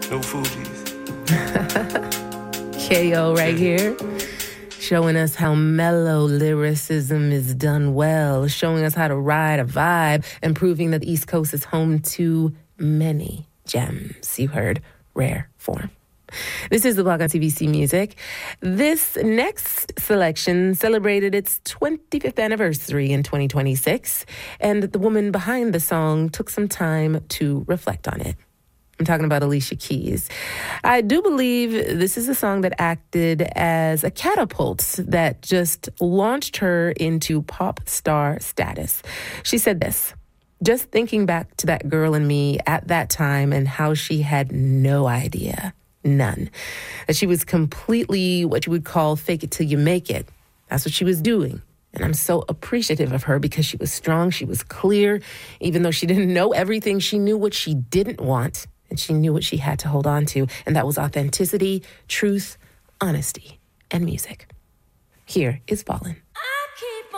No Fugees. KO right here, showing us how mellow lyricism is done well, showing us how to ride a vibe, and proving that the East Coast is home to many gems. You heard Rare Form. This is the Blog on TBC Music. This next selection celebrated its 25th anniversary in 2026, and the woman behind the song took some time to reflect on it. I'm talking about Alicia Keys. I do believe this is a song that acted as a catapult that just launched her into pop star status. She said this: just thinking back to that girl in me at that time and how she had no idea, none, that she was completely what you would call fake it till you make it. That's what she was doing. And I'm so appreciative of her because she was strong, she was clear. Even though she didn't know everything, she knew what she didn't want. And she knew what she had to hold on to, and that was authenticity, truth, honesty, and music. Here is Ballin'.